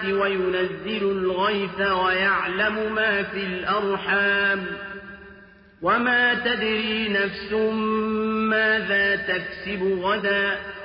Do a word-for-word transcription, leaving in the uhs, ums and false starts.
السَّاعَةِ وَيُنَزِّلُ الْغَيْثَ وَيَعْلَمُ مَا فِي الْأَرْحَامِ وَمَا تَدْرِي نَفْسٌ مَّاذَا تَكْسِبُ غَدًا